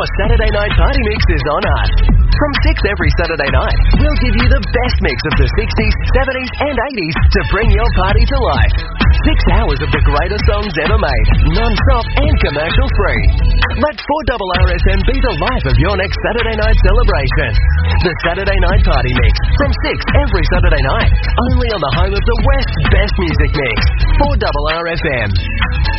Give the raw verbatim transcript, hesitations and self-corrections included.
Our Saturday Night Party Mix is on us. From six every Saturday night, we'll give you the best mix of the sixties, seventies and eighties to bring your party to life. Six hours of the greatest songs ever made, non-stop and commercial-free. Let four R R S M be the life of your next Saturday night celebration. The Saturday Night Party Mix, from six every Saturday night, only on the home of the West's best music mix, four R R S M.